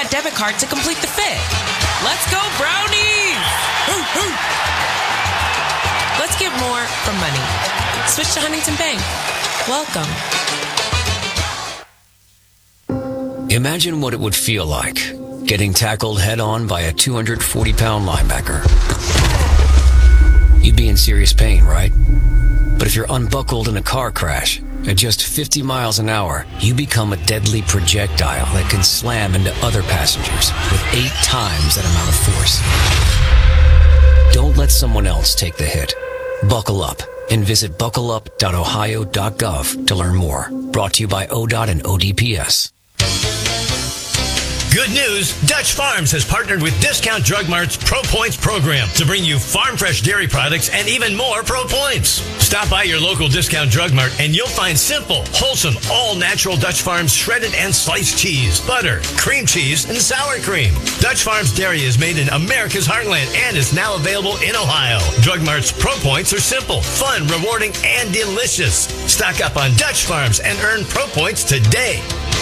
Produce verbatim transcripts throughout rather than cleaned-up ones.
that debit card to complete the fit. Let's go, Brownies! Hoo, hoo. Let's get more from money. Switch to Huntington Bank. Welcome. Imagine what it would feel like getting tackled head-on by a two hundred forty pound linebacker. You'd be in serious pain, right? But if you're unbuckled in a car crash at just fifty miles an hour, you become a deadly projectile that can slam into other passengers with eight times that amount of force. Don't let someone else take the hit. Buckle up and visit buckle up dot ohio dot gov to learn more. Brought to you by O D O T and O D P S. Good news, Dutch Farms has partnered with Discount Drug Mart's Pro Points program to bring you farm fresh dairy products and even more Pro Points. Stop by your local Discount Drug Mart and you'll find simple, wholesome, all-natural Dutch Farms shredded and sliced cheese, butter, cream cheese, and sour cream. Dutch Farms Dairy is made in America's heartland and is now available in Ohio. Drug Mart's Pro Points are simple, fun, rewarding, and delicious. Stock up on Dutch Farms and earn Pro Points today.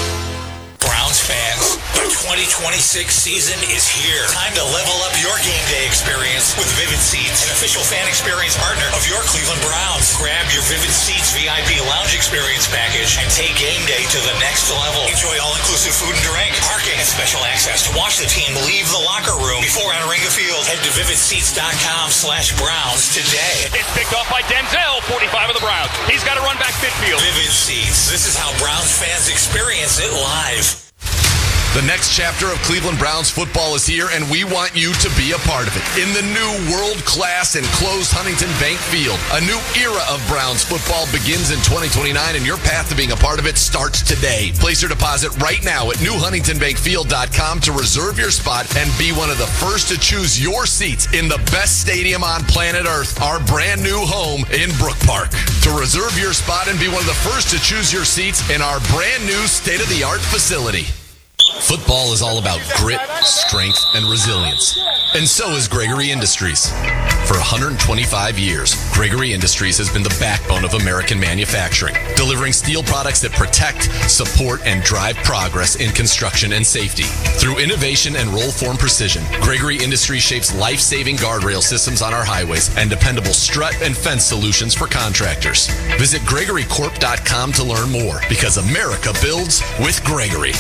Browns fans, the twenty twenty-six season is here. Time to level up your game day experience with Vivid Seats, an official fan experience partner of your Cleveland Browns. Grab your Vivid Seats V I P lounge experience package and take game day to the next level. Enjoy all-inclusive food and drink, parking, and special access to watch the team leave the locker room before entering the field. Head to vivid seats dot com slash Browns today. It's picked off by Denzel, forty-five of the Browns. He's got to run back midfield. Vivid Seats. This is how Browns fans experience it live. The next chapter of Cleveland Browns football is here, and we want you to be a part of it. In the new world-class enclosed Huntington Bank Field, a new era of Browns football begins in twenty twenty-nine, and your path to being a part of it starts today. Place your deposit right now at new huntington bank field dot com to reserve your spot and be one of the first to choose your seats in the best stadium on planet Earth, our brand new home in Brook Park. To reserve your spot and be one of the first to choose your seats in our brand new state-of-the-art facility. Football is all about grit, strength, and resilience. And so is Gregory Industries. For one hundred twenty-five years, Gregory Industries has been the backbone of American manufacturing, delivering steel products that protect, support, and drive progress in construction and safety. Through innovation and roll-form precision, Gregory Industries shapes life-saving guardrail systems on our highways and dependable strut and fence solutions for contractors. Visit gregory corp dot com to learn more, because America builds with Gregory.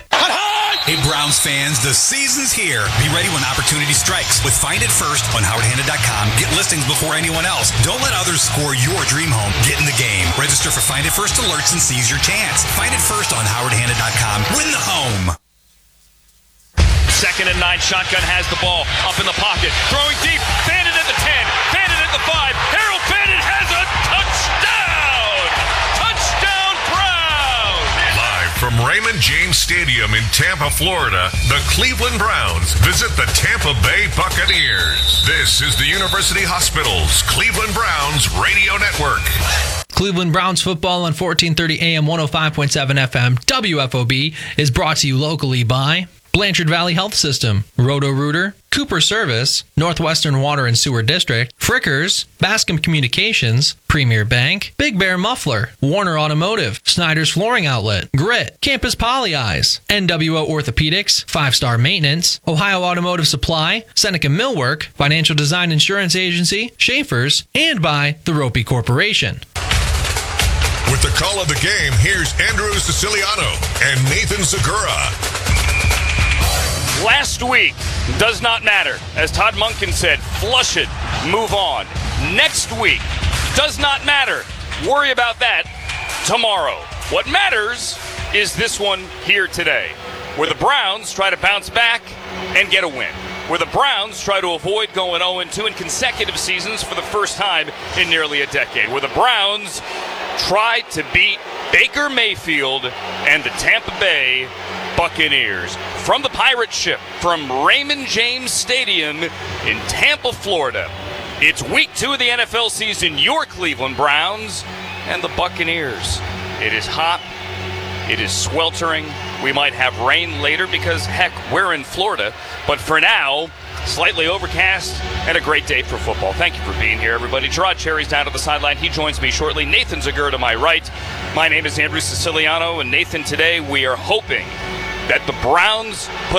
Hey Browns fans, the season's here. Be ready when opportunity strikes with Find It First on howard hanna dot com. Get listings before anyone else. Don't let others score your dream home. Get in the game. Register for Find It First alerts and seize your chance. Find It First on howard hanna dot com. Win the home. Second and nine, shotgun has the ball up in the pocket. Throwing deep, Bandit at the ten, Bandit at the five. Harold Bandit has a touchdown! Touchdown Browns! Live from Raymond James Stadium in Tampa, Florida, the Cleveland Browns visit the Tampa Bay Buccaneers. This is the University Hospital's Cleveland Browns Radio Network. Cleveland Browns football on fourteen thirty A M, one oh five point seven F M, W F O B is brought to you locally by Blanchard Valley Health System, Roto-Rooter, Cooper Service, Northwestern Water and Sewer District, Frickers, Bascom Communications, Premier Bank, Big Bear Muffler, Warner Automotive, Snyder's Flooring Outlet, Grit, Campus Poly Eyes, N W O Orthopedics, Five Star Maintenance, Ohio Automotive Supply, Seneca Millwork, Financial Design Insurance Agency, Schaefer's, and by the Ropey Corporation. With the call of the game, here's Andrew Siciliano and Nathan Segura. Last week does not matter. As Todd Monken said, flush it, move on. Next week does not matter. Worry about that tomorrow. What matters is this one here today, where the Browns try to bounce back and get a win. Where the Browns try to avoid going oh and two in consecutive seasons for the first time in nearly a decade. Where the Browns try to beat Baker Mayfield and the Tampa Bay Buccaneers. From the pirate ship, from Raymond James Stadium in Tampa, Florida, it's week two of the N F L season. Your Cleveland Browns and the Buccaneers. It is hot. It is sweltering. We might have rain later because, heck, we're in Florida. But for now, slightly overcast and a great day for football. Thank you for being here, everybody. Gerard Cherry's down to the sideline. He joins me shortly. Nathan Zegura to my right. My name is Andrew Siciliano, and Nathan, today we are hoping that the Browns put